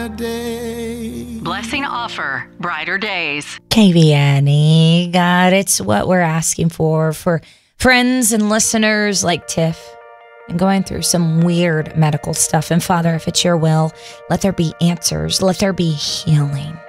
brighter day. Blessing offer, brighter days. KVNE, God, it's what we're asking for friends and listeners like Tiff and going through some weird medical stuff. And Father, if it's your will, let there be answers. Let there be healing.